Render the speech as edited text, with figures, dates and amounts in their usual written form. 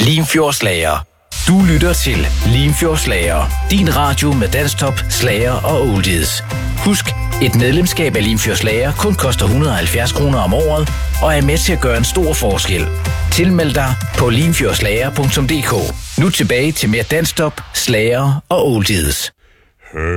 Limfjordslager. Du lytter til Limfjordslager. Din radio med dansktop, slager og oldies. Husk, et medlemskab af Limfjordslager kun koster 170 kroner om året og er med til at gøre en stor forskel. Tilmeld dig på limfjordslager.dk. Nu tilbage til mere dansktop, slager og oldies.